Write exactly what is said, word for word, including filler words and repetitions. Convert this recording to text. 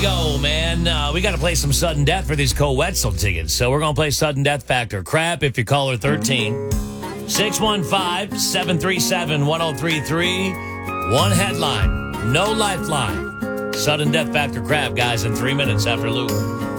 go, man. Uh, we got to play some sudden death for these co-Wetzel tickets. So we're going to play sudden death factor. Crap if you call her thirteen. six one five, seven three seven, one oh three three. One headline, no lifeline. Sudden death factor crap, guys, in three minutes after Luke.